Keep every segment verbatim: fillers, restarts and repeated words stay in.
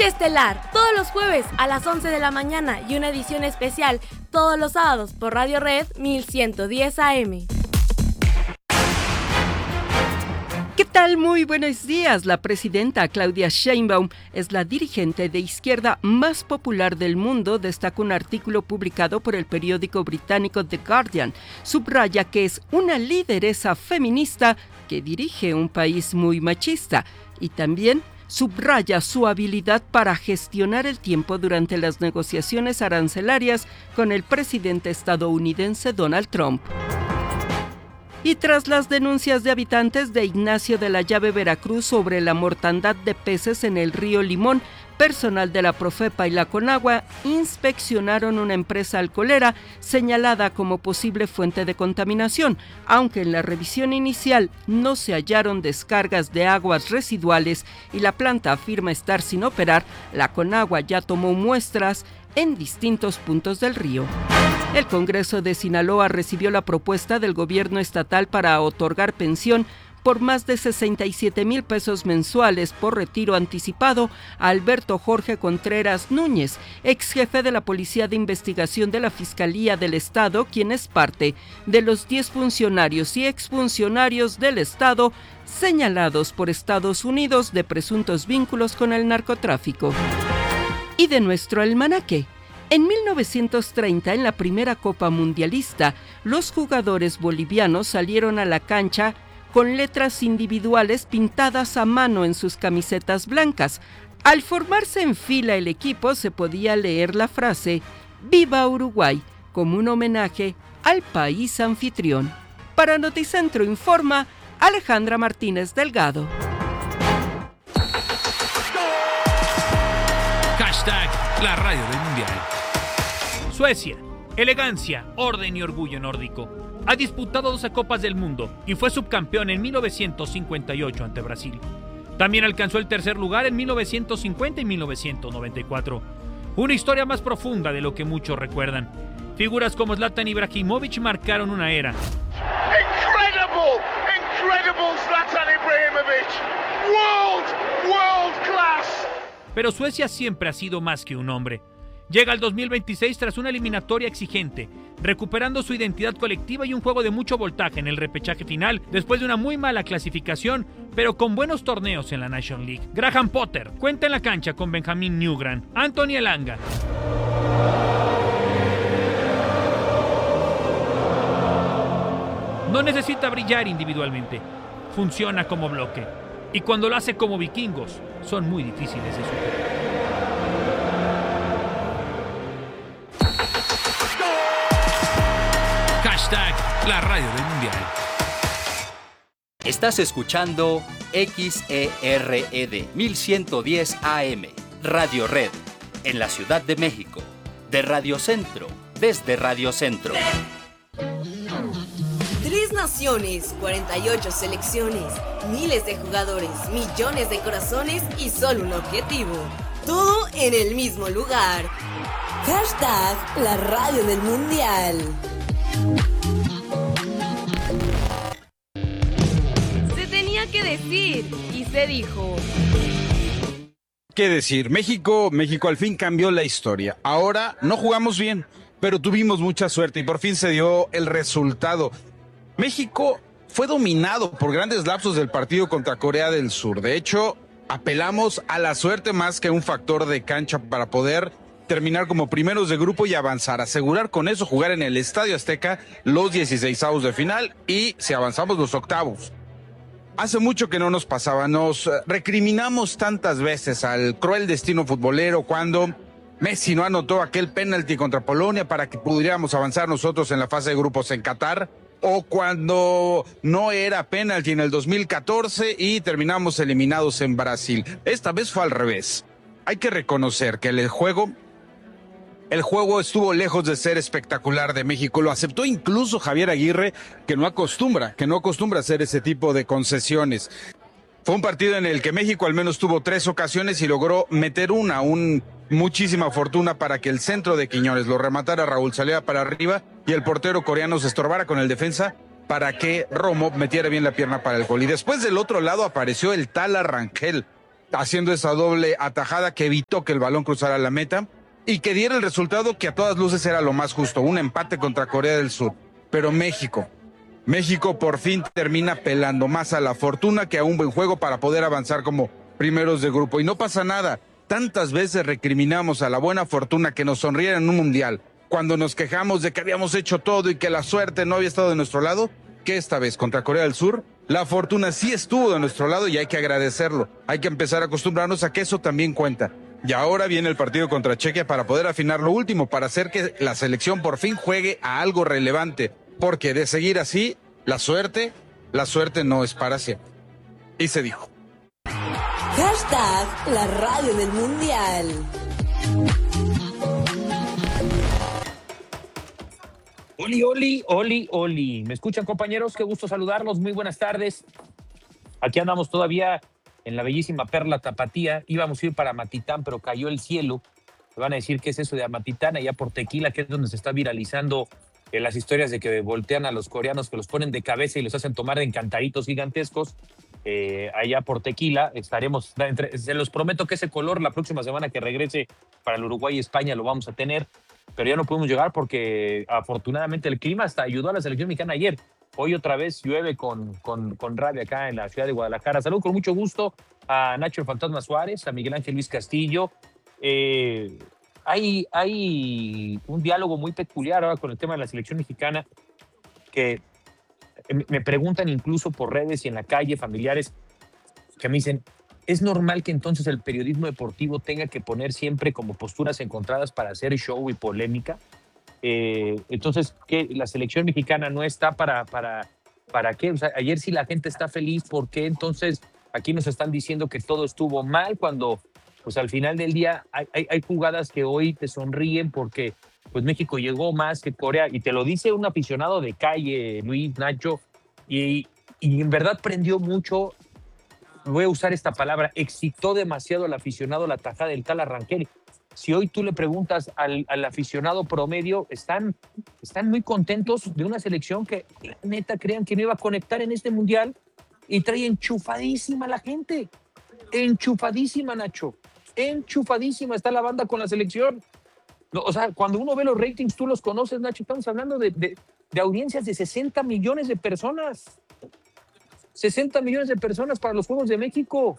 Noche Estelar, todos los jueves a las once de la mañana y una edición especial todos los sábados por Radio Red mil ciento diez A M. ¿Qué tal? Muy buenos días. La presidenta Claudia Sheinbaum es la dirigente de izquierda más popular del mundo, destaca un artículo publicado por el periódico británico The Guardian. Subraya que es una lideresa feminista que dirige un país muy machista y también subraya su habilidad para gestionar el tiempo durante las negociaciones arancelarias con el presidente estadounidense Donald Trump. Y tras las denuncias de habitantes de Ignacio de la Llave, Veracruz, sobre la mortandad de peces en el río Limón, personal de la Profepa y la Conagua inspeccionaron una empresa alcoholera señalada como posible fuente de contaminación. Aunque en la revisión inicial no se hallaron descargas de aguas residuales y la planta afirma estar sin operar, la Conagua ya tomó muestras en distintos puntos del río. El Congreso de Sinaloa recibió la propuesta del gobierno estatal para otorgar pensión por más de sesenta y siete mil pesos mensuales por retiro anticipado a Alberto Jorge Contreras Núñez, ex jefe de la Policía de Investigación de la Fiscalía del Estado, quien es parte de los diez funcionarios y exfuncionarios del Estado señalados por Estados Unidos de presuntos vínculos con el narcotráfico. Y de nuestro almanaque. En mil novecientos treinta, en la primera Copa Mundialista, los jugadores bolivianos salieron a la cancha con letras individuales pintadas a mano en sus camisetas blancas. Al formarse en fila el equipo, se podía leer la frase «Viva Uruguay», como un homenaje al país anfitrión. Para Noticentro informa Alejandra Martínez Delgado. Hashtag la radio del mundial. Suecia, elegancia, orden y orgullo nórdico. Ha disputado doce Copas del Mundo y fue subcampeón en mil novecientos cincuenta y ocho ante Brasil. También alcanzó el tercer lugar en mil novecientos cincuenta y mil novecientos noventa y cuatro. Una historia más profunda de lo que muchos recuerdan. Figuras como Zlatan Ibrahimovic marcaron una era. Incredible, incredible Zlatan Ibrahimovic. World, world class. Pero Suecia siempre ha sido más que un hombre. Llega al dos mil veintiséis tras una eliminatoria exigente, recuperando su identidad colectiva y un juego de mucho voltaje en el repechaje final, después de una muy mala clasificación, pero con buenos torneos en la National League. Graham Potter cuenta en la cancha con Benjamin Newgran, Anthony Elanga. No necesita brillar individualmente, funciona como bloque, y cuando lo hace como vikingos, son muy difíciles de superar. Hashtag la radio del mundial. Estás escuchando X E R E D mil ciento diez A M, Radio Red, en la Ciudad de México, de Radio Centro, desde Radio Centro. Tres naciones, cuarenta y ocho selecciones, miles de jugadores, millones de corazones y solo un objetivo. Todo en el mismo lugar. Hashtag la radio del mundial. Se tenía que decir y se dijo. ¿Qué decir? México, México al fin cambió la historia. Ahora no jugamos bien, pero tuvimos mucha suerte y por fin se dio el resultado. México fue dominado por grandes lapsos del partido contra Corea del Sur. De hecho, apelamos a la suerte más que a un factor de cancha para poder terminar como primeros de grupo y avanzar, asegurar con eso jugar en el Estadio Azteca los dieciseisavos de final y si avanzamos los octavos. Hace mucho que no nos pasaba, nos recriminamos tantas veces al cruel destino futbolero cuando Messi no anotó aquel penalti contra Polonia para que pudiéramos avanzar nosotros en la fase de grupos en Qatar, o cuando no era penalti en el dos mil catorce y terminamos eliminados en Brasil. Esta vez fue al revés. Hay que reconocer que el juego El juego estuvo lejos de ser espectacular de México. Lo aceptó incluso Javier Aguirre, que no acostumbra, que no acostumbra hacer ese tipo de concesiones. Fue un partido en el que México al menos tuvo tres ocasiones y logró meter una, un muchísima fortuna para que el centro de Quiñones lo rematara, Raúl saliera para arriba y el portero coreano se estorbara con el defensa para que Romo metiera bien la pierna para el gol. Y después del otro lado apareció el Tala Rangel. haciendo esa doble atajada que evitó que el balón cruzara la meta y que diera el resultado que a todas luces era lo más justo, un empate contra Corea del Sur. Pero México, México por fin termina pelando más a la fortuna que a un buen juego para poder avanzar como primeros de grupo. Y no pasa nada, tantas veces recriminamos a la buena fortuna que nos sonriera en un mundial, cuando nos quejamos de que habíamos hecho todo y que la suerte no había estado de nuestro lado, que esta vez contra Corea del Sur, la fortuna sí estuvo de nuestro lado y hay que agradecerlo. Hay que empezar a acostumbrarnos a que eso también cuenta. Y ahora viene el partido contra Chequia para poder afinar lo último, para hacer que la selección por fin juegue a algo relevante. Porque de seguir así, la suerte, la suerte no es para siempre. Y se dijo. Hashtag la radio del mundial. Oli, oli, oli, oli. ¿Me escuchan, compañeros? Qué gusto saludarlos. Muy buenas tardes. Aquí andamos todavía en la bellísima Perla Tapatía. Íbamos a ir para Amatitán, pero cayó el cielo. Me van a decir qué es eso de Amatitán, allá por Tequila, que es donde se está viralizando eh, las historias de que voltean a los coreanos, que los ponen de cabeza y los hacen tomar en cantaritos gigantescos. Eh, allá por Tequila estaremos, entre, se los prometo que ese color la próxima semana que regrese para el Uruguay y España lo vamos a tener, pero ya no podemos llegar porque afortunadamente el clima hasta ayudó a la selección mexicana ayer. Hoy otra vez llueve con, con, con rabia acá en la ciudad de Guadalajara. Saludo con mucho gusto a Nacho el Fantasma Suárez, a Miguel Ángel Luis Castillo. Eh, hay, hay un diálogo muy peculiar ahora con el tema de la selección mexicana que me preguntan incluso por redes y en la calle, familiares que me dicen, ¿es normal que entonces el periodismo deportivo tenga que poner siempre como posturas encontradas para hacer show y polémica? Eh, entonces, ¿qué? ¿La selección mexicana no está para, para, para qué? O sea, ayer sí la gente está feliz, ¿por qué entonces aquí nos están diciendo que todo estuvo mal cuando pues al final del día hay, hay, hay jugadas que hoy te sonríen porque pues México llegó más que Corea, y te lo dice un aficionado de calle, Luis, Nacho, y, y en verdad prendió mucho, voy a usar esta palabra, excitó demasiado al aficionado la tajada del tal Arranqueri. Si hoy tú le preguntas al, al aficionado promedio, están, están muy contentos de una selección que la neta crean que no iba a conectar en este mundial y trae enchufadísima la gente, enchufadísima, Nacho, enchufadísima está la banda con la selección. No, o sea, cuando uno ve los ratings, tú los conoces, Nacho, estamos hablando de, de, de audiencias de sesenta millones de personas. sesenta millones de personas para los Juegos de México.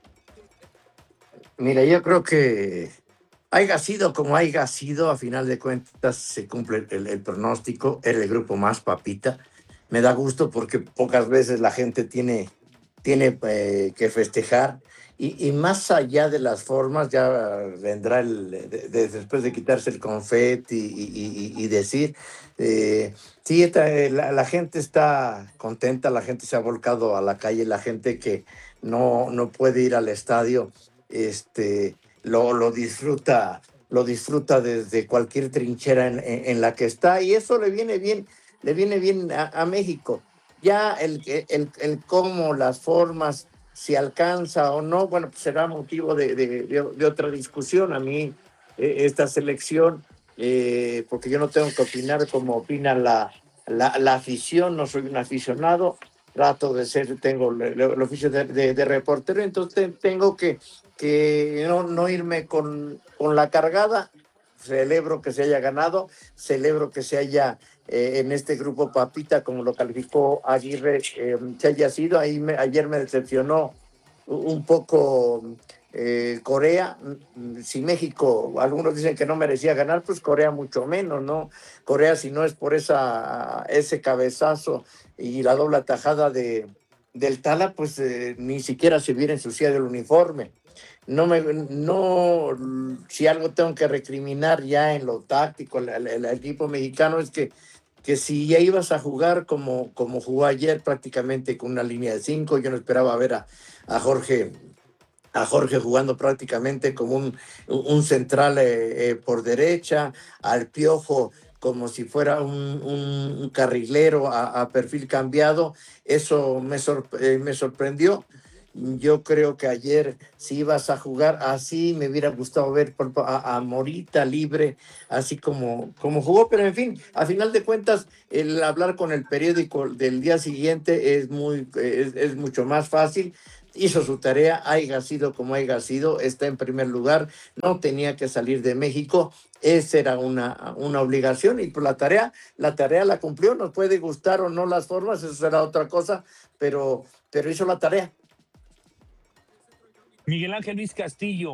Mira, yo creo que haya sido como haya sido, a final de cuentas se cumple el, el pronóstico, era el grupo más papita. Me da gusto porque pocas veces la gente tiene, tiene eh, que festejar. Y, y más allá de las formas, ya vendrá el, de, de, después de quitarse el confeti y, y, y decir, eh, sí, esta, la, la gente está contenta, la gente se ha volcado a la calle, la gente que no, no puede ir al estadio, este, lo, lo disfruta, lo disfruta desde cualquier trinchera en, en, en la que está, y eso le viene bien, le viene bien a, a México. Ya el, el, el cómo, las formas, si alcanza o no, bueno, pues será motivo de, de, de, de otra discusión. A mí, eh, esta selección, eh, porque yo no tengo que opinar como opina la, la, la afición, no soy un aficionado, trato de ser, tengo el, el oficio de, de, de reportero, entonces tengo que, que no, no irme con, con la cargada. Celebro que se haya ganado, celebro que se haya eh, en este grupo papita, como lo calificó Aguirre, eh, se haya sido. Ahí me, ayer me decepcionó un poco eh, Corea. Si México, algunos dicen que no merecía ganar, pues Corea mucho menos, ¿no? Corea, si no es por esa, ese cabezazo y la doble atajada de, del Tala, pues eh, ni siquiera se hubiera ensuciado el uniforme. No me, no, si algo tengo que recriminar ya en lo táctico, el, el, el equipo mexicano es que, que si ya ibas a jugar como, como jugó ayer, prácticamente con una línea de cinco, yo no esperaba ver a, a Jorge, a Jorge jugando prácticamente como un, un central eh, eh, por derecha, al Piojo como si fuera un, un, un carrilero a, a perfil cambiado. Eso me, sorpre- eh, me sorprendió. Yo creo que ayer, si ibas a jugar así, me hubiera gustado ver a, a Morita libre, así como, como jugó, pero en fin, a final de cuentas, el hablar con el periódico del día siguiente es, muy, es, es mucho más fácil, hizo su tarea, haya sido como haya sido, está en primer lugar, no tenía que salir de México, esa era una, una obligación y por la tarea, la tarea la cumplió, nos puede gustar o no las formas, eso será otra cosa, pero, pero hizo la tarea. Miguel Ángel Luis Castillo,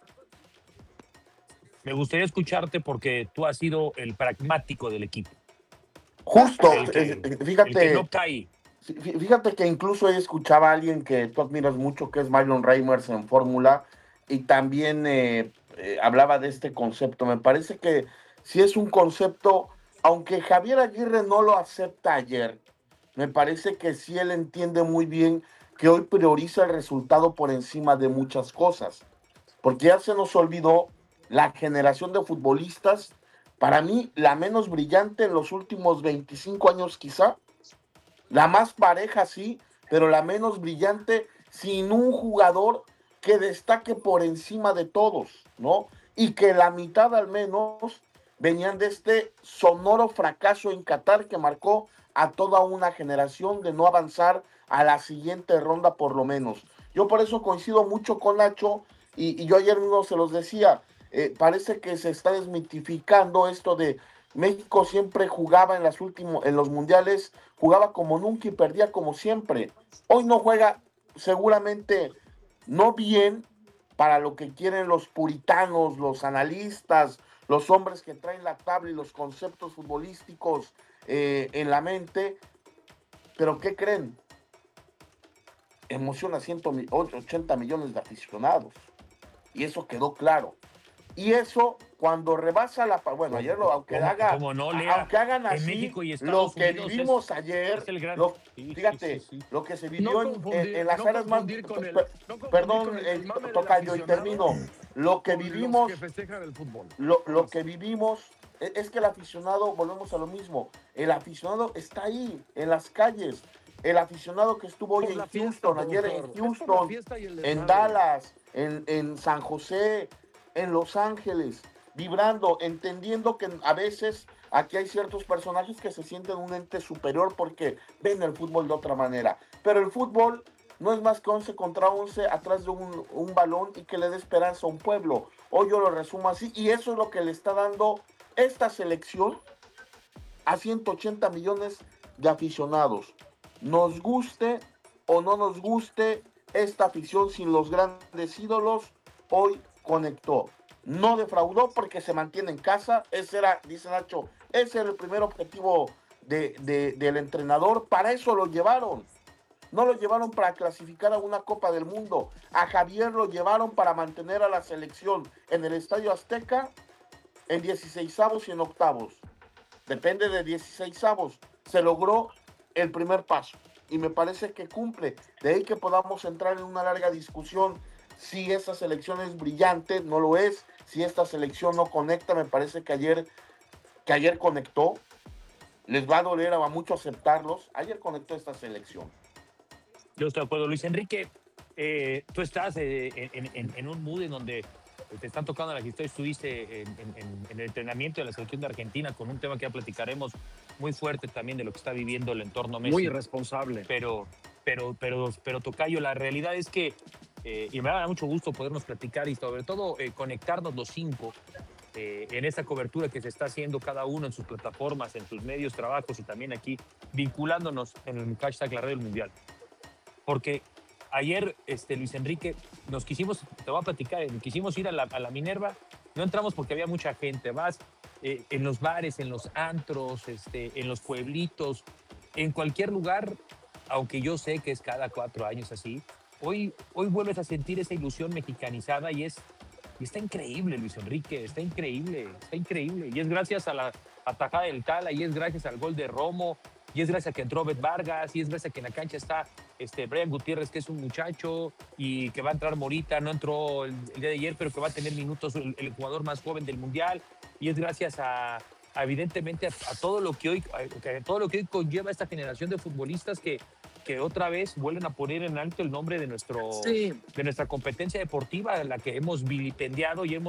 me gustaría escucharte porque tú has sido el pragmático del equipo. Justo, El que, eh, fíjate, el que no cae. Fíjate que incluso escuchaba a alguien que tú admiras mucho, que es Marlon Reimers en Fórmula, y también eh, eh, hablaba de este concepto. Me parece que si es un concepto, aunque Javier Aguirre no lo acepta ayer, me parece que sí él entiende muy bien que hoy prioriza el resultado por encima de muchas cosas, porque ya se nos olvidó la generación de futbolistas, para mí la menos brillante en los últimos veinticinco años quizá, la más pareja, sí, pero la menos brillante, sin un jugador que destaque por encima de todos, ¿no? Y que la mitad al menos venían de este sonoro fracaso en Qatar que marcó a toda una generación de no avanzar a la siguiente ronda por lo menos. Yo por eso coincido mucho con Nacho y, y yo ayer mismo se los decía, eh, parece que se está desmitificando esto de México siempre jugaba en, las últimos, en los mundiales, jugaba como nunca y perdía como siempre. Hoy no juega seguramente no bien para lo que quieren los puritanos, los analistas, los hombres que traen la tabla y los conceptos futbolísticos eh, en la mente. Pero ¿qué creen? Emociona a ciento ochenta millones de aficionados. Y eso quedó claro. Y eso cuando rebasa la... Bueno, ayer lo, aunque, ¿Cómo, haga, cómo no, Lea, aunque hagan así, México y lo que Unidos vivimos es, ayer, es el gran... lo, sí, fíjate, sí, sí, sí. lo que se vivió No confundir, en, en las no áreas más... con el, no perdón, con el, eh, el mame tocayo, del y termino. Lo que vivimos... Que festejan el fútbol. Lo, lo que vivimos es, es que el aficionado, volvemos a lo mismo, el aficionado está ahí, en las calles. El aficionado que estuvo hoy en Houston, ayer en Houston, en Dallas, en, en San José, en Los Ángeles, vibrando, entendiendo que a veces aquí hay ciertos personajes que se sienten un ente superior porque ven el fútbol de otra manera. Pero el fútbol no es más que once contra once atrás de un, un balón y que le dé esperanza a un pueblo. Hoy yo lo resumo así y eso es lo que le está dando esta selección a ciento ochenta millones de aficionados. Nos guste o no nos guste, esta afición sin los grandes ídolos hoy conectó. No defraudó porque se mantiene en casa. Ese era, dice Nacho, ese era el primer objetivo de, de, del entrenador. Para eso lo llevaron. No lo llevaron para clasificar a una Copa del Mundo. A Javier lo llevaron para mantener a la selección en el Estadio Azteca en dieciseisavos y en octavos. Depende de dieciseisavos. Se logró el primer paso y me parece que cumple. De ahí que podamos entrar en una larga discusión si esta selección es brillante, no lo es. Si esta selección no conecta, me parece que ayer, que ayer conectó. Les va a doler a mucho aceptarlos. Ayer conectó esta selección. Yo estoy de acuerdo, Luis Enrique. Eh, tú estás eh, en, en, en un mood en donde te están tocando la historia. Estuviste en, en, en el entrenamiento de la selección de Argentina con un tema que ya platicaremos muy fuerte también de lo que está viviendo el entorno Messi. Muy irresponsable. Pero, pero, pero, pero tocayo, la realidad es que, eh, y me da mucho gusto podernos platicar y sobre todo eh, conectarnos los cinco eh, en esta cobertura que se está haciendo cada uno en sus plataformas, en sus medios, trabajos y también aquí vinculándonos en el hashtag La Radio del Mundial. Porque ayer, este, Luis Enrique, nos quisimos, te voy a platicar, quisimos ir a la, a la Minerva, no entramos porque había mucha gente, vas eh, en los bares, en los antros, este, en los pueblitos, en cualquier lugar, aunque yo sé que es cada cuatro años así, hoy, hoy vuelves a sentir esa ilusión mexicanizada y es, y está increíble, Luis Enrique, está increíble, está increíble, y es gracias a la atajada del Tala, y es gracias al gol de Romo, y es gracias a que entró Bet Vargas, y es gracias a que en la cancha está este, Brian Gutiérrez, que es un muchacho, y que va a entrar Morita, no entró el, el día de ayer, pero que va a tener minutos, el, el jugador más joven del Mundial, y es gracias a, a evidentemente, a, a, todo lo que hoy, a, a todo lo que hoy conlleva esta generación de futbolistas que, que otra vez vuelven a poner en alto el nombre de, nuestro, sí. de nuestra competencia deportiva, la que hemos vilipendiado y hemos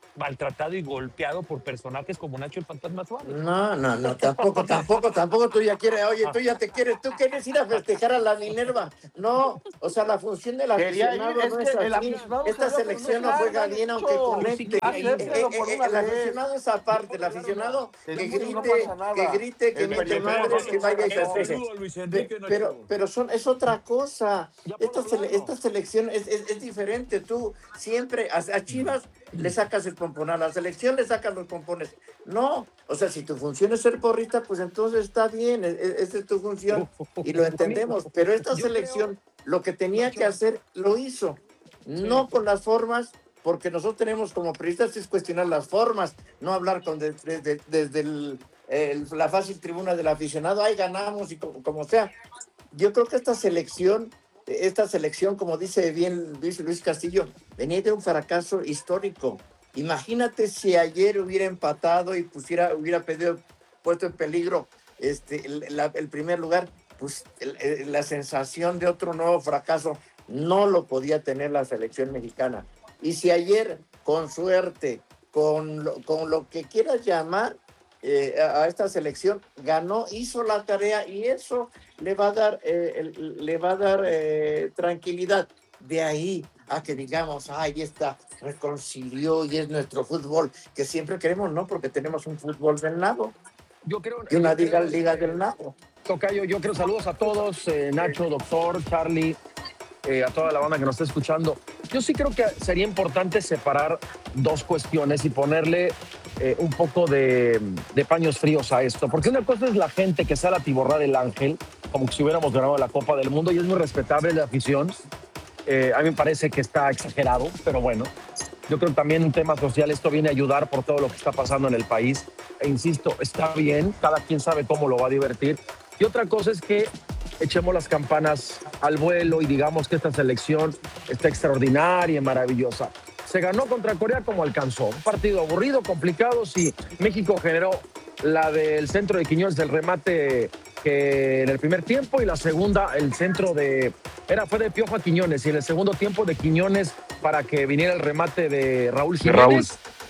maltratado y golpeado por personajes como Nacho el Fantasma Suárez. No, no, no, tampoco, tampoco, tampoco tú ya quieres, oye, tú ya te quieres, tú quieres ir a festejar a la Minerva. No, o sea, la función del Quería ir, aficionado es no que es el así. aficionado Esta salió a selección no festejar, juega me bien han aunque dicho. conecte. Acéptelo Eh, por eh, una el vez. aficionado es aparte, el aficionado Te que digo que no grite, pasa nada. que grite, que El miente periodista madres, no que vaya y tiene razón. festeje. Saludo a Luis Pe- Enrique Pero, Nacho. pero son, es otra cosa. Ya Esta, por sele- hablarlo. esta selección es, es, es diferente. Tú siempre a, a Chivas le sacas el pompón, a la selección le sacas los pompones. No, o sea, si tu función es ser porrista, pues entonces está bien, e- e- esa es tu función y lo entendemos. Pero esta Yo creo, selección lo que tenía que Nacho, hacer lo hizo, no con las formas, porque nosotros tenemos como periodistas es cuestionar las formas, no hablar con de- desde, desde el- el- la fácil tribuna del aficionado, ahí ganamos y como, como sea. Yo creo que esta selección, esta selección, como dice bien Luis, Luis Castillo, venía de un fracaso histórico. Imagínate si ayer hubiera empatado y pusiera, hubiera pedido, puesto en peligro este, el, la- el primer lugar, pues el- el- la sensación de otro nuevo fracaso no lo podía tener la selección mexicana. Y si ayer, con suerte, con lo, con lo que quieras llamar eh, a, a esta selección, ganó, hizo la tarea y eso le va a dar, eh, el- le va a dar eh, tranquilidad. De ahí a que digamos, ay, esta reconcilió y es nuestro fútbol, que siempre queremos, ¿no? Porque tenemos un fútbol del nado yo creo, y una yo liga, creo, liga este, del nado. Tocayo, yo creo, saludos a todos, eh, Nacho, doctor, Charlie, eh, a toda la banda que nos está escuchando. Yo sí creo que sería importante separar dos cuestiones y ponerle eh, un poco de, de paños fríos a esto, porque una cosa es la gente que sale a tiborrar el Ángel, como si hubiéramos ganado la Copa del Mundo, y es muy respetable la afición. Eh, a mí me parece que está exagerado, pero bueno, yo creo que también en temas sociales esto viene a ayudar por todo lo que está pasando en el país. E insisto, está bien, cada quien sabe cómo lo va a divertir. Y otra cosa es que echemos las campanas al vuelo y digamos que esta selección está extraordinaria y maravillosa. Se ganó contra Corea como alcanzó. Un partido aburrido, complicado. Sí, México generó la del centro de Quiñones, del remate que en el primer tiempo, y la segunda, el centro de... Era, fue de Piojo a Quiñones, y en el segundo tiempo de Quiñones para que viniera el remate de Raúl Jiménez. Raúl.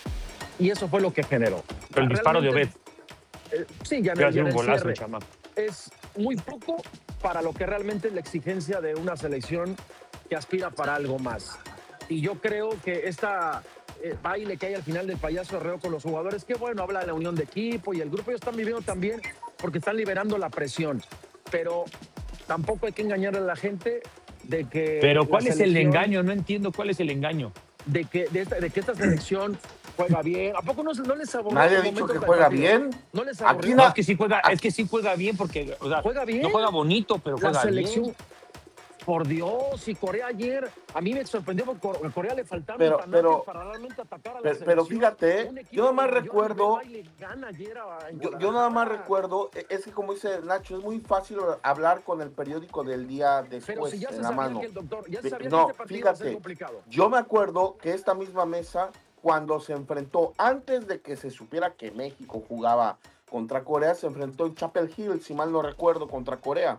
Y eso fue lo que generó. El disparo de Obed. Eh, sí, ya, Que en, hace ya en un el golazo, cierre. el chamaco. Es muy poco para lo que realmente es la exigencia de una selección que aspira para algo más. Y yo creo que esta eh, baile que hay al final del payaso arreo con los jugadores, que bueno, habla de la unión de equipo y el grupo, ellos están viviendo también porque están liberando la presión. Pero tampoco hay que engañar a la gente de que... Pero la ¿cuál es el selección- engaño? No entiendo cuál es el engaño. De que, de, esta, de que esta selección juega bien. ¿A poco no, no les aburrió? Nadie ha los dicho momentos que del juega partido? bien. ¿No les Aquí aburrió? na- No, es que sí juega, es que sí juega bien porque, o sea, Juega bien. no juega bonito, pero La juega selección, bien. por Dios, y Corea ayer, a mí me sorprendió porque Cor- a Corea le faltaron Pero- tanates pero- para realmente atacar a la pero- selección. pero fíjate, Un equipo yo nada más de mayor recuerdo- nivel va y le gana ayer a- en Yo, yo nada más Guadalajara. recuerdo, e- es que como dice Nacho, es muy fácil hablar con el periódico del día Pero después si ya se en la sabía mano. que el doctor, ya Ve- sabía no, que este partido iba a ser fíjate, complicado. Yo me acuerdo que esta misma mesa, cuando se enfrentó, antes de que se supiera que México jugaba contra Corea, se enfrentó en Chapel Hill, si mal no recuerdo, contra Corea.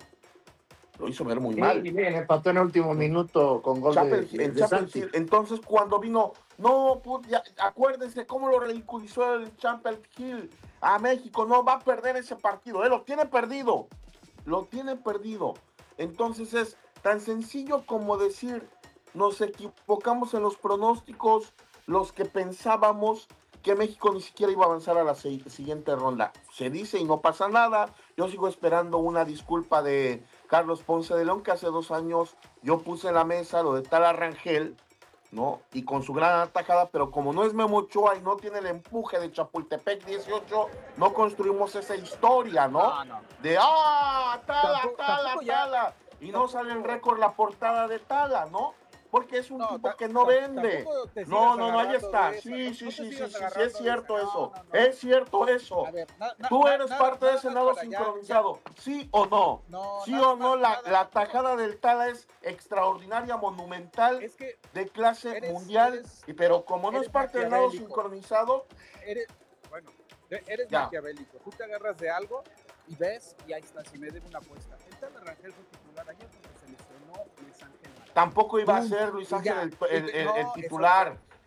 Lo hizo ver muy mal. Sí, bien, empató en el último minuto con gol de, Chapel Hill- de- en de Chapel Santi. Hill. Entonces, cuando vino, no, pues, ya, acuérdense cómo lo ridiculizó el Chapel Hill a México. No, va a perder ese partido. Él lo tiene perdido. Lo tiene perdido. Entonces, es tan sencillo como decir, nos equivocamos en los pronósticos, los que pensábamos que México ni siquiera iba a avanzar a la se- siguiente ronda. Se dice y no pasa nada. Yo sigo esperando una disculpa de Carlos Ponce de León, que hace dos años yo puse en la mesa lo de Tala Rangel, ¿no? Y con su gran atajada, pero como no es Memo Ochoa y no tiene el empuje de Chapultepec dieciocho, no construimos esa historia, ¿no? No, no. De, ah, Tala, Tampoco- Tala, tampoco ya- Tala. Y no sale en récord la portada de Tala, ¿no? Porque es un No, tipo ta- que no ta- vende. tampoco te No, sigas no, no, ahí agarrando está. de esa, Sí, no- sí, no te sí, sí, sigas sí, sí, agarrando es de cierto esa. eso. No, no, no. Es cierto eso. A ver, na- na- Tú na- eres nada- parte de nada ese más nado para ya- sincronizado. ¿Sí o no? No, ¿Sí nada o no? más, La, nada- la tajada del Tala es extraordinaria, monumental, Es que de clase eres- mundial. eres- y pero como no es eres parte del nado maquiavélico. sincronizado, eres, bueno, e- eres Ya. maquiavélico. Tú te agarras de algo y ves y ahí está, si me debe una apuesta. El Tala Rangel fue titular ayer porque se lesionó Luis Ángel Márquez. tampoco iba a Pum, ser Luis y Ángel ya. el, el- el- el No, titular. exacto.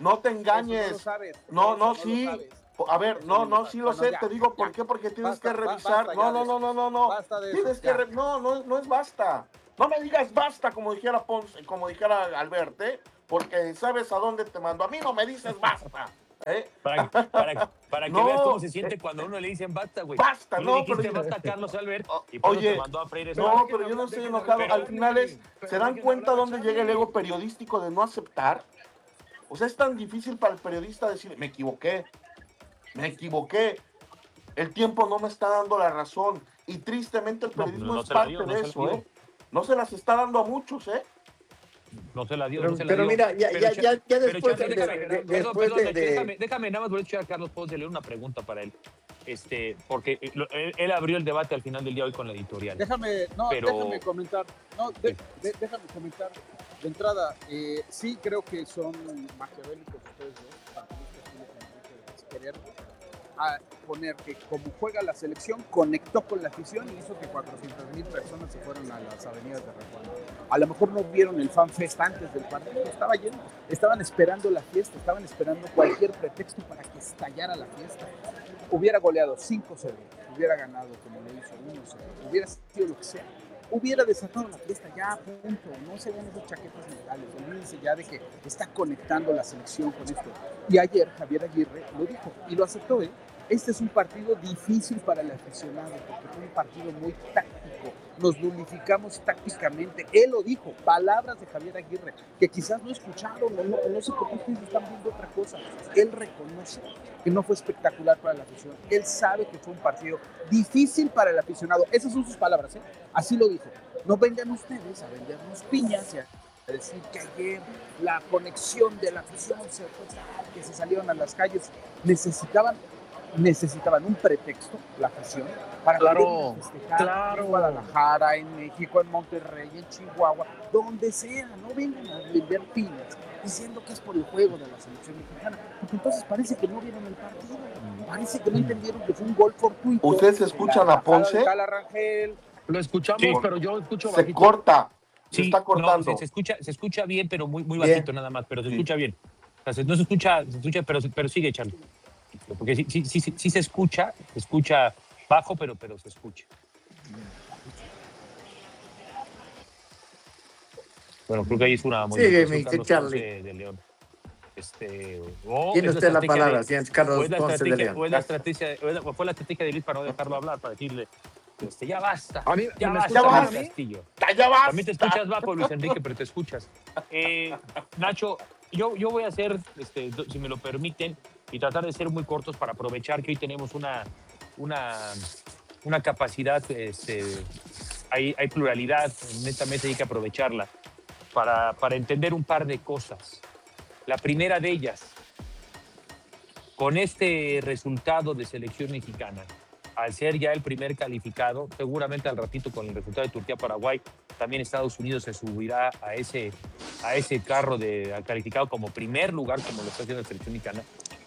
No te Eso engañes. no lo sabes. No, Eso no, lo sí. sabes. A ver, Eso no, lo no, sabes. sí lo Bueno, sé. ya, Te digo ya. por qué, porque tienes Basta, que ba- revisar. basta No, ya no, de no, eso. no, no, no. Basta de eso, Tienes que ya. re- no, no, no es basta. No me digas basta como dijera Ponce, como dijera Albert, ¿eh? Porque sabes a dónde te mando. A mí no me dices basta. ¿Eh? Para, para, para que No, veas cómo se siente eh, cuando uno le dicen basta, güey. basta, Tú le no, pero dijiste yo- basta a Carlos Albert y por eso te Oye, mandó a freír eso. no, pero yo no estoy enojado. Pero- Al final es, pero ¿se dan dejen cuenta hablar a dónde llega el Charlie. ego periodístico de no aceptar? O sea, es tan difícil para el periodista decir, me equivoqué, me equivoqué. El tiempo no me está dando la razón. Y tristemente el No, periodismo no es se la parte dio, no de se la eso, dio. ¿eh? No se las está dando a muchos, ¿eh? No se la dio, Pero, no se la pero dio. mira, ya, Pero ya, Cha- ya, ya pero después Charlie, de, déjame, de- perdón, después perdón, de, Nacho, de- déjame, déjame nada más voy a escuchar a Carlos Ponce, leer una pregunta para él. Este, porque eh, lo- él, él abrió el debate al final del día hoy con la editorial. Déjame, no, Pero- déjame comentar. No, de- de- déjame comentar. De entrada, eh, sí creo que son maquiavélicos ustedes dos, tanto Luis Castillo como Enrique, de querer a poner que como juega la selección, conectó con la afición y hizo que cuatrocientas mil personas se fueran a las avenidas de Reforma. A lo mejor no vieron el fanfest antes del partido, estaba lleno. Estaban esperando la fiesta, estaban esperando cualquier pretexto para que estallara la fiesta. Hubiera goleado cinco cero, hubiera ganado como lo hizo uno cero, hubiera sido lo que sea, hubiera desatado la fiesta ya, punto. No se ven esas chaquetas mentales, olvídense ya de que está conectando la selección con esto. Y ayer Javier Aguirre lo dijo y lo aceptó él. Este es un partido difícil para el aficionado porque fue un partido muy táctico. Nos nulificamos tácticamente. Él lo dijo, palabras de Javier Aguirre, que quizás no escucharon, o no, no sé por qué ustedes están viendo otra cosa. Él reconoce que no fue espectacular para el aficionado. Él sabe que fue un partido difícil para el aficionado. Esas son sus palabras, ¿eh? Así lo dijo. No vengan ustedes a vendernos piñas y a decir que ayer la conexión de la afición se fue tal, que se salieron a las calles. Necesitaban necesitaban un pretexto, la afición, para Claro, poder festejar claro. en Guadalajara, en México, en Monterrey, en Chihuahua, donde sea. No vengan a vender piñas diciendo que es por el juego de la selección mexicana, porque entonces parece que no vieron el partido, parece que no entendieron que fue un gol fortuito. ¿Ustedes escuchan a Ponce? Cala Rangel. Lo escuchamos, Sí. pero yo escucho Se bajito. corta, se Sí, está no, cortando. se, se escucha, se escucha bien, pero muy, muy Bien. bajito nada más, pero se Sí. escucha bien. O sea, se- no se escucha, se escucha, pero, pero sigue echando. Porque sí, sí, sí, sí, sí se escucha, se escucha bajo, pero, pero se escucha. Bueno, creo que ahí es una Sigue, modificación, mi Carlos Charlie. Ponce de León. Este, o Tiene es usted la estrategia palabra, de- señor Carlos o es la Ponce de estrategia- León. o es la estrategia, o es la- o fue la estrategia de Luis para no dejarlo hablar, para decirle, este, ya basta, A mí, ya ¿me basta, escuchan Luis a mí? Castillo. ¡Ya basta! También te escuchas bajo, Luis Enrique, pero te escuchas. Eh, Nacho, yo, yo voy a hacer, este, do- si me lo permiten, y tratar de ser muy cortos para aprovechar que hoy tenemos una, una, una capacidad, este, hay, hay pluralidad, netamente hay que aprovecharla para, para entender un par de cosas. La primera de ellas, con este resultado de selección mexicana, al ser ya el primer calificado, seguramente al ratito con el resultado de Turquía-Paraguay, también Estados Unidos se subirá a ese, a ese carro de al calificado como primer lugar, como lo está haciendo la selección mexicana.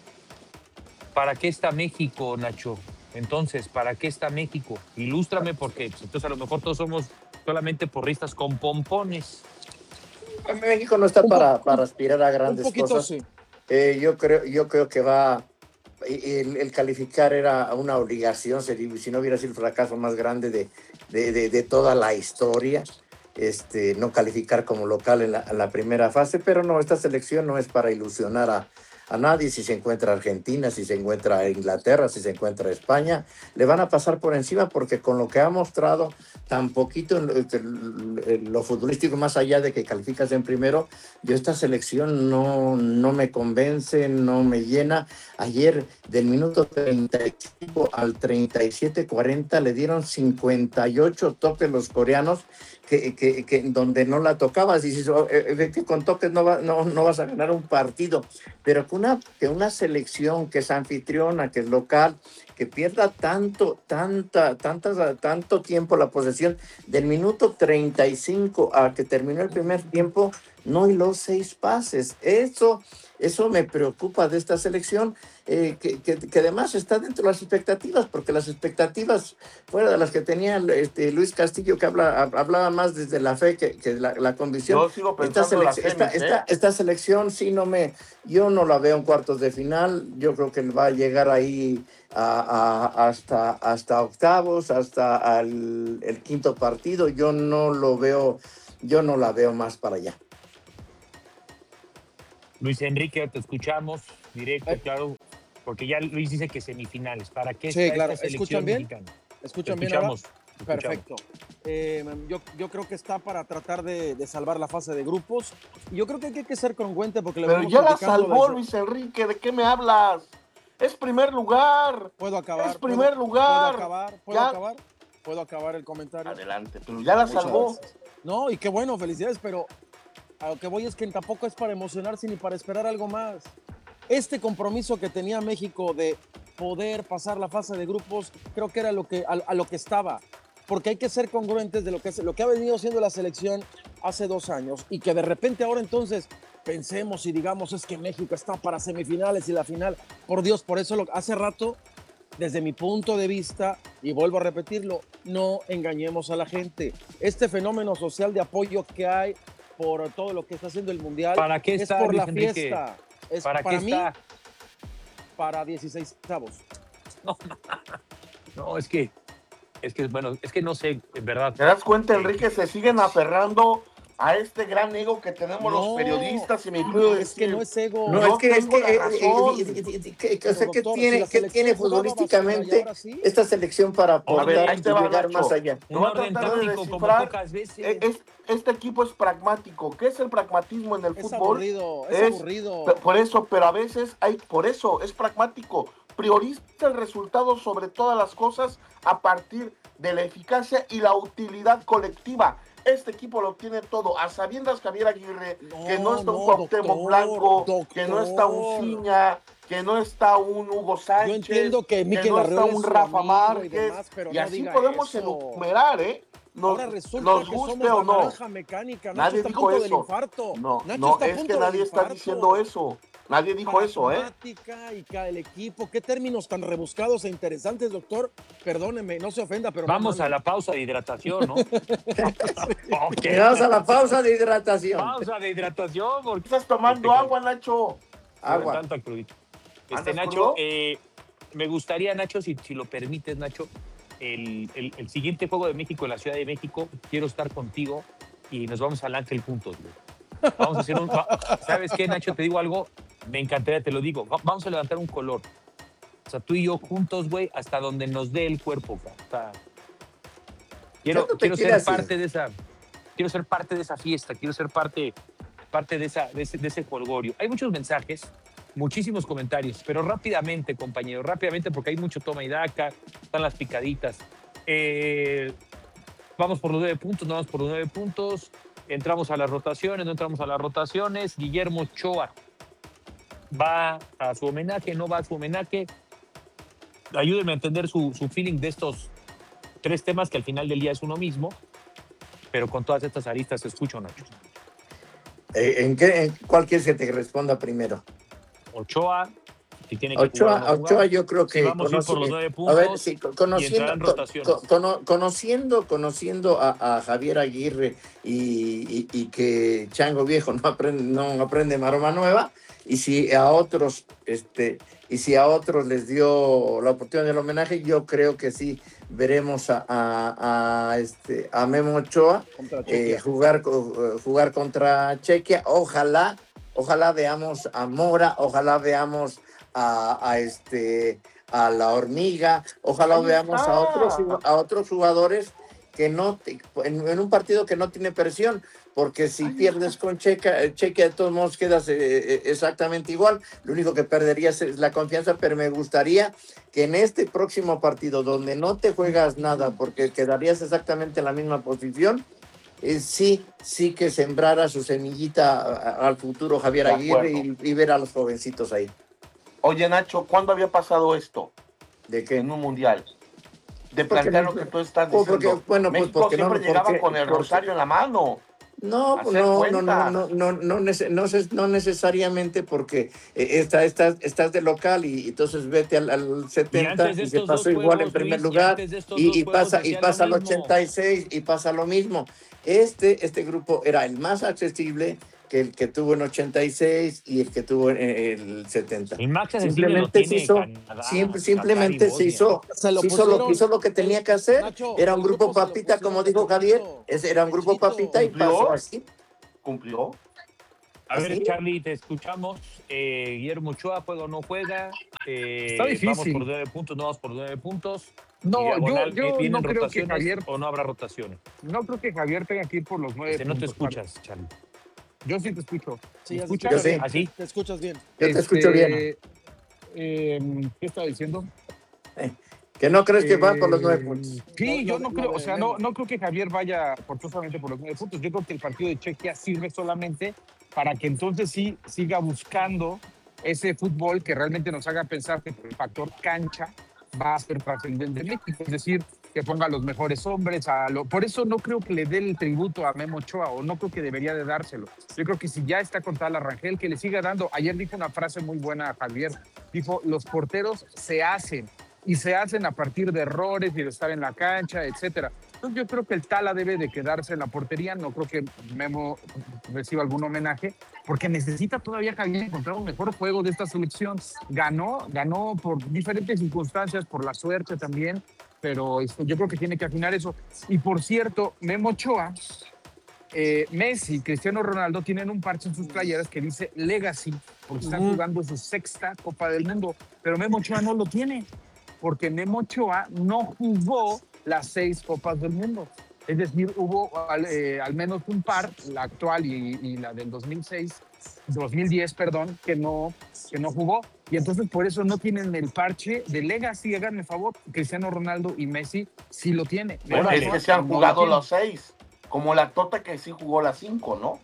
¿Para qué está México, Nacho? Entonces, ¿para qué está México? Ilústrame, porque pues, entonces a lo mejor todos somos solamente porristas con pompones. México no está Un para, po- para aspirar a Un grandes poquito cosas. sí. Eh, yo creo, yo creo que va, el, el calificar era una obligación, sería, si no hubiera sido el fracaso más grande de, de, de, de toda la historia, este, no calificar como local en la, en la primera fase, pero no, esta selección no es para ilusionar a, a nadie. Si se encuentra Argentina, si se encuentra Inglaterra, si se encuentra España, le van a pasar por encima porque con lo que ha mostrado tan poquito en lo, en lo futbolístico, más allá de que calificas en primero, yo esta selección no, no me convence, no me llena. Ayer del minuto treinta y cinco al treinta y siete cuarenta le dieron cincuenta y ocho toques los coreanos, que, que, que donde no la tocabas, y dices, oh, eh, que con toques no, va, no, no vas a ganar un partido, pero que una, que una selección que es anfitriona, que es local, que pierda tanto, tanta, tantas, tanto tiempo la posesión, del minuto treinta y cinco a que terminó el primer tiempo, no hiló seis pases. Eso, eso me preocupa de esta selección, eh, que, que, que además está dentro de las expectativas, porque las expectativas fuera de las que tenía este, Luis Castillo, que habla, hablaba más desde la fe que, que la, la convicción. Yo sigo Esta, pensando en las selec esta, semis, esta, ¿eh? esta selección sí no me, yo no la veo en cuartos de final. Yo creo que va a llegar ahí a, a, hasta, hasta octavos, hasta al, el quinto partido. Yo no lo veo, yo no la veo más para allá. Luis Enrique, te escuchamos directo, Eh. claro, porque ya Luis dice que semifinales. ¿Para qué Sí, está claro. esta selección ¿Escuchan bien? mexicana? ¿Escuchan Te bien ahora? escuchamos, te escuchamos. Perfecto. Eh, yo, yo creo que está para tratar de, de salvar la fase de grupos. Y yo creo que hay que ser congruente porque le Pero venimos ya la criticando salvó desde- Luis Enrique, ¿de qué me hablas? Es primer lugar. Puedo acabar. Es primer puedo, lugar. ¿Puedo acabar? ¿Puedo Ya- acabar? ¿Puedo acabar el comentario? Adelante, pero ya la Muchas salvó. gracias. No, y qué bueno, felicidades, pero a lo que voy es que tampoco es para emocionarse ni para esperar algo más. Este compromiso que tenía México de poder pasar la fase de grupos, creo que era lo que, a, a lo que estaba. Porque hay que ser congruentes de lo que, es- lo que ha venido siendo la selección hace dos años y que de repente ahora entonces pensemos y digamos es que México está para semifinales y la final. Por Dios, por eso lo, hace rato, desde mi punto de vista, y vuelvo a repetirlo, no engañemos a la gente. Este fenómeno social de apoyo que hay por todo lo que está haciendo el Mundial ¿Para qué es está, por Luis la Enrique? fiesta. Es ¿Para para, qué mí, está? para dieciséis avos. No, es que, es que, bueno, es que no sé, en verdad. ¿Te das cuenta, Enrique? Se siguen aferrando a este gran ego que tenemos los No, periodistas, y me puedo es que decir. no es ego. No, Yo es que, es tengo que, la eh, razón. eh, eh, eh, eh, que- que- Pero, o sea, ¿qué doctor, si tiene, la qué selección tiene jugaba basura y futbolísticamente ahora sí. esta selección para A ver, poder ahí te va, llegar Nacho. más allá? Lo voy a orden tratar de táctico como descifrar. pocas veces. Eh, es- este equipo es pragmático. ¿Qué es el pragmatismo en el Es fútbol? aburrido, es, Es- aburrido. Pe- Por eso, pero a veces hay, por eso es pragmático. Prioriza el resultado sobre todas las cosas a partir de la eficacia y la utilidad colectiva. Este equipo lo tiene todo, a sabiendas Javier Aguirre, No, que no está un no, Cuauhtémoc doctor, Blanco, doctor. que no está un Ciña, que no está un Hugo Sánchez, Yo entiendo que Mikel no está Arreola es un su Rafa amigo y Márquez, demás, pero y no así diga podemos eso. enumerar, ¿eh? Nos, Ahora resulta nos que guste somos o la no. naranja mecánica. Nacho Nadie está a dijo punto del eso. infarto. No, Nacho no, está a es punto que nadie del está infarto. diciendo eso. Nadie dijo eso, ¿eh? Pragmática y que el equipo. Qué términos tan rebuscados e interesantes, doctor. Perdóneme, no se ofenda, pero no Vamos a mames. la pausa de hidratación, ¿no? Ok. Llegamos a la pausa de hidratación. Pausa de hidratación, porque Estás tomando Porque- agua, Nacho. Agua. tanta crudita. Este, ¿Andas Nacho, crudo? eh, me gustaría, Nacho, si, si lo permites, Nacho, el, el, el siguiente juego de México en la Ciudad de México, quiero estar contigo y nos vamos al Ángel juntos, güey. Vamos a hacer un... va- ¿Sabes qué, Nacho? Te digo algo, me encantaría, te lo digo. Va- Vamos a levantar un color. O sea, tú y yo juntos, güey, hasta donde nos dé el cuerpo, güey. O sea, quiero, ¿Cuándo te quiero ser quieras ir? parte de esa... Quiero ser parte de esa fiesta, quiero ser parte, parte de, esa, de, ese, de ese jolgorio. Hay muchos mensajes, muchísimos comentarios, pero rápidamente, compañeros, rápidamente, porque hay mucho toma y daca, están las picaditas. Eh, vamos por los nueve puntos, no vamos por los nueve puntos. Entramos a las rotaciones, no entramos a las rotaciones. Guillermo Ochoa va a su homenaje, no va a su homenaje. Ayúdenme a entender su, su feeling de estos tres temas que al final del día es uno mismo, pero con todas estas aristas escucho, Nacho. Eh, ¿En qué, en cuál quieres que te responda primero? Ochoa, si tiene que Ochoa, jugar, no jugar. Ochoa yo creo que Si vamos a ir por los nueve a ver, puntos sí, co- y conociendo, entrarán co- rotaciones. co- cono- conociendo, conociendo a, a Javier Aguirre y, y- y que Chango Viejo no aprende, no aprende maroma nueva, y si a otros, este, y si a otros les dio la oportunidad del homenaje, yo creo que sí veremos a, a, a, este, a Memo Ochoa Contra eh, Chequia. jugar, co- jugar contra Chequia. Ojalá, ojalá veamos a Mora, ojalá veamos a, a este a la Hormiga, ojalá Ahí veamos está. a otros a otros jugadores que no te- en, en un partido que no tiene presión, porque si pierdes con Checa, eh, Chequia de todos modos quedas eh, eh, exactamente igual, lo único que perderías es la confianza, pero me gustaría que en este próximo partido donde no te juegas nada porque quedarías exactamente en la misma posición, eh, sí, sí que sembrara su semillita a- al futuro Javier De Aguirre y, acuerdo. y ver a los jovencitos ahí. Oye, Nacho, ¿cuándo había pasado esto ¿De qué? en un mundial? De Porque plantear no- lo que tú estás pues porque- diciendo. bueno, pues México porque no, siempre llegaba porque- con el porque- rosario en la mano. No, Hacer no, no, cuentas. no, no, no, no, nece- no, ce- no necesariamente porque eh, está- estás, estás de local y entonces vete al, al Y setenta antes de y se estos dos pasó igual en juegos, primer Luis, y lugar antes de estos y, dos y juegos pasa y hacía pasa lo al mismo. ochenta y seis y pasa lo mismo. Este, este grupo era el más accesible que el que tuvo en ochenta y seis y el que tuvo en el setenta. El más accesible lo Simplemente se tiene hizo, Canadá, simple- Qatar y simplemente se Bosnia. hizo, Se lo se hizo, lo, pusieron, hizo lo que tenía el- que hacer. Nacho, Era un el grupo grupo se lo papita, pusieron como de dijo Javier. pechito, Ese era un grupo pechito. papita y pasó ¿Cumplió? así. ¿Cumplió? A ver, ¿Así? Charlie, te escuchamos. Eh, Guillermo Ochoa, ¿juega o no juega? Eh, Está difícil. ¿Vamos por nueve puntos, no vamos por nueve puntos? No, Y yo, diagonal, yo ¿eh, no ¿vienen creo que rotaciones Javier, o no habrá rotaciones? no creo que Javier tenga que ir por los nueve Este, no te puntos. escuchas, Charlie. Yo sí te escucho. Sí, ¿Me ya se escuchas? Yo sí. bien. ¿Así? Te escuchas bien. Yo te escucho bien. Este, eh, ¿Qué estaba diciendo? Que no crees que va por los Eh, nueve puntos. Sí, Lo- yo lo no de- creo, lo o de sea, no, Memo. no creo que Javier vaya forzosamente por los nueve puntos. Yo creo que el partido de Chequia sirve solamente para que entonces sí siga buscando ese fútbol que realmente nos haga pensar que el factor cancha va a ser trascendente en México. Es decir, que ponga a los mejores hombres. A lo, por eso no creo que le dé el tributo a Memo Ochoa, o no creo que debería de dárselo. Yo creo que si ya está contra la Rangel, que le siga dando. Ayer dijo una frase muy buena Javier. Dijo, los porteros se hacen. Y se hacen a partir de errores y de estar en la cancha, etcétera. Entonces yo creo que el Tala debe de quedarse en la portería. No creo que Memo reciba algún homenaje, porque necesita todavía Javier encontrar un mejor juego de esta selección. Ganó, ganó por diferentes circunstancias, por la suerte también, pero este, yo creo que tiene que afinar eso. Y por cierto, Memo Ochoa, eh, Messi, Cristiano Ronaldo tienen un parche en sus playeras que dice Legacy, porque están Ujú. jugando su sexta Copa del Mundo, pero Memo Ochoa no lo tiene, porque Memo Ochoa no jugó las seis Copas del Mundo. Es decir, hubo al, eh, al menos un par, la actual y, y la del dos mil seis, dos mil diez, perdón, que no, que no jugó. Y entonces por eso no tienen el parche de Legacy, háganme favor. Cristiano Ronaldo y Messi sí lo tienen. Bueno, es que se han jugado los seis. Como la Tota que sí jugó las cinco, ¿no?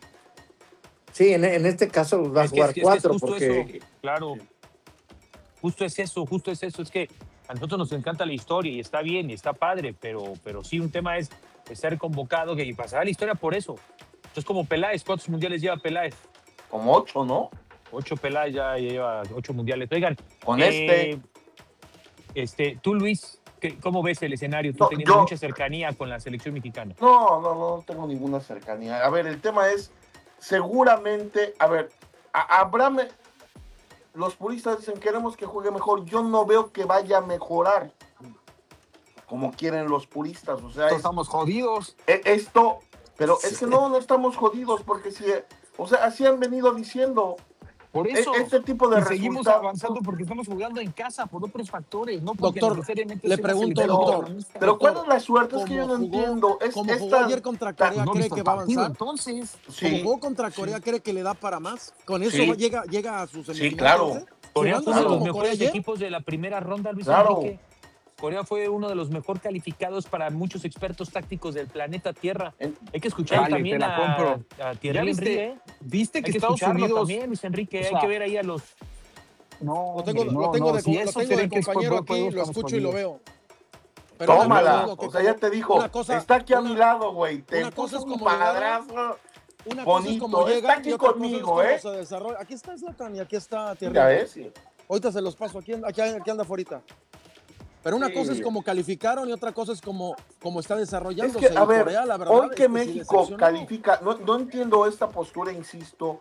Sí, en, en este caso va a Es que- jugar es que es cuatro justo porque eso, claro. Justo es eso, justo es eso. Es que a nosotros nos encanta la historia y está bien y está padre, pero, pero sí un tema es ser convocado que- y pasar a la historia por eso. Entonces, como Peláez, ¿cuántos mundiales lleva Peláez? Como ocho, ¿no? Ocho Peláez ya lleva ocho mundiales. Oigan, Con eh, este. este, tú, Luis, ¿qué- ¿cómo ves el escenario? Tú No, teniendo yo- mucha cercanía con la selección mexicana. No, no, no tengo ninguna cercanía. A ver, el tema es, seguramente, a ver, a- Abraham, los puristas dicen, queremos que juegue mejor. Yo no veo que vaya a mejorar como quieren los puristas. O sea, Todos es- estamos jodidos. e- esto, pero es que no, no estamos jodidos porque si, o sea, así han venido diciendo. Por E- eso. Este tipo de Y seguimos resultados. avanzando porque estamos jugando en casa por otros factores, no porque Doctor, necesariamente le sea una pregunto, selección doctor, protagonista. Pero ¿cuál Doctor, es la suerte? Es que yo como no jugó- entiendo. Es, Como jugó esta- ayer contra ta- Corea, ¿No ¿cree viste que el va a partido, avanzar? entonces? Sí. Como jugó contra Corea, ¿cree que le da para más? ¿Con eso Sí. llega, llega a sus Sí, claro. Corea fue uno de los como Corea mejores ayer? equipos de la primera ronda, Luis Claro. Enrique. Corea fue uno de los mejor calificados para muchos expertos tácticos del planeta Tierra. En- Hay que escuchar Vale, también te la a, compro. a Thierry ¿Ya viste? Henry, ¿eh? ¿Viste Hay que que Estados escucharlo Unidos... también, Luis Enrique. o Hay sea, que ver ahí a los... No, Lo tengo, hombre, lo no, tengo no, de, si lo eso tengo sería de que es por compañero buen juego, aquí, lo estamos escucho y lo jodidos. veo. Pero Tómala. digo que O sea, como- ya te dijo. una cosa- está aquí a una- mi lado, güey. Te una cosa puso es un como llegar- madrazo. Una cosa es bonito, como está llega aquí y otra cosa es conmigo, cómo ¿eh? se desarrolla. Aquí está Zlatan y aquí está Thierry. Ya ves. sí. Ahorita se los paso, aquí, aquí, aquí anda afuera. Pero una Sí. cosa es como calificaron y otra cosa es como, como está Es desarrollándose. que, a Y ver, Corea, la verdad, hoy es que sí México decepcionó. califica, no, no entiendo esta postura, insisto.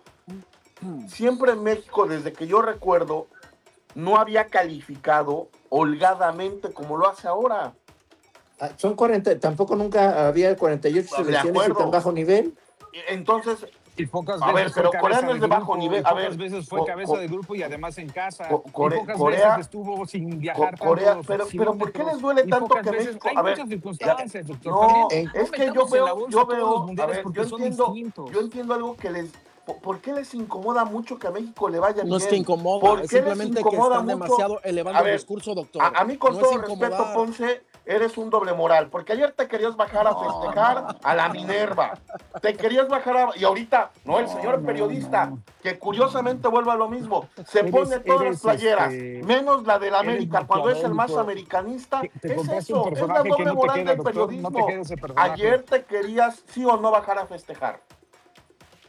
Siempre en México, desde que yo recuerdo, no había calificado holgadamente como lo hace ahora. ah, son cuarenta, tampoco nunca había cuarenta y ocho De selecciones y acuerdo. tan bajo nivel. Entonces, Y pocas A veces ver, fue pero cabeza Corea no es de bajo grupo, nivel. y A pocas ver, veces fue Co- cabeza Co- de grupo y además en casa. Co- y Core- pocas Corea- veces estuvo sin viajar Co- Corea, tantos pero- pero ¿por qué les duele y tanto pocas que veces- México- Hay a ver, muchas circunstancias, doctor. no, También es no que yo metamos en la veo, bolsa yo todos los veo, a mundiales ver, porque yo son entiendo, distintos. yo entiendo algo que les, ¿por, por qué les incomoda mucho que a México le vaya bien? No es que incomoda, ¿Por es qué les simplemente que incomoda están mucho? demasiado elevando A el ver, discurso, doctor. A, a mí, con No todo es respeto, incomodar. Ponce, eres un doble moral, porque ayer te querías bajar a festejar a la Minerva, te querías bajar a... Y ahorita, no, el señor no, periodista, no. que curiosamente vuelve a lo mismo, se Eres- pone todas eres, las playeras, este, menos la del América, eres cuando es el más maquiavélico. americanista, Te- te es compraste eso, un es la personaje que doble no te moral queda, del doctor, no te periodismo. queda ese personaje. Ayer te querías, sí o no, bajar a festejar.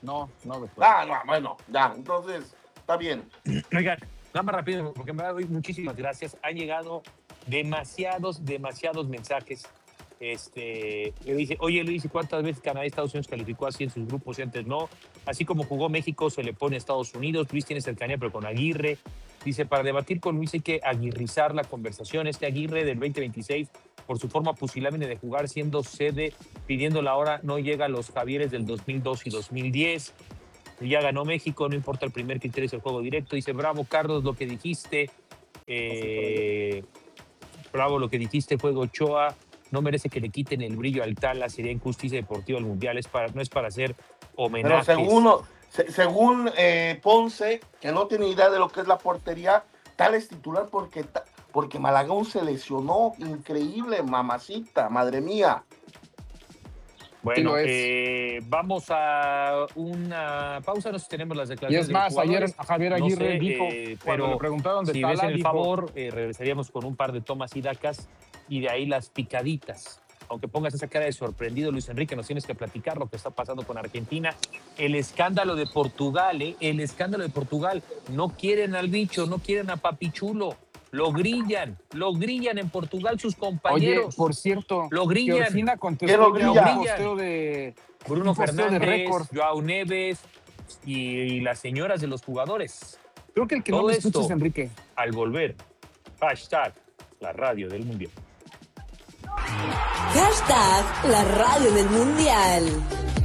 No, no, doctor. Ah, no, bueno, ya, entonces, está bien. Oigan, nada más rápido, porque me doy muchísimas gracias. Han llegado demasiados, demasiados mensajes. Este, le dice, oye Luis, ¿y cuántas veces Canadá y Estados Unidos calificó así en sus grupos y antes no? Así como jugó México, se le pone a Estados Unidos. Luis tiene cercanía, pero con Aguirre. Dice, para debatir con Luis hay que aguirrizar la conversación. Este Aguirre del veinte veintiséis, por su forma pusilánime de jugar, siendo sede, pidiendo la hora, no llega a los Javieres del dos mil dos y dos mil diez. Ya ganó México, no importa el primer criterio, es el juego directo. Dice, bravo, Carlos, lo que dijiste. Eh, bravo, lo que dijiste, Fuego Ochoa. No merece que le quiten el brillo al Tala, sería injusticia deportiva al Mundial. Es para, no es para hacer homenajes. Pero según, se, según eh, Ponce, que no tiene idea de lo que es la portería, Tala es titular porque, porque Malagón se lesionó. Increíble, mamacita, madre mía. Bueno, eh, vamos a una pausa, no sé si tenemos las declaraciones. Y es más, de ayer Javier Aguirre no sé, dijo, eh, cuando pero le preguntaron de si Tala, ves en el dijo, favor, eh, regresaríamos con un par de tomas y dacas y de ahí las picaditas. Aunque pongas esa cara de sorprendido, Luis Enrique, nos tienes que platicar lo que está pasando con Argentina. El escándalo de Portugal, ¿eh? El escándalo de Portugal. No quieren al bicho, no quieren a Papichulo. Lo grillan, lo grillan en Portugal sus compañeros. Oye, por cierto, lo grillan. Georgina contestó ya un posteo de Bruno un posteo Fernández, de récord. Joao Neves y, y las señoras de los jugadores. Creo que el que Todo no me esto, escucha es Enrique. Al volver, hashtag la radio del mundial. Hashtag la radio del mundial.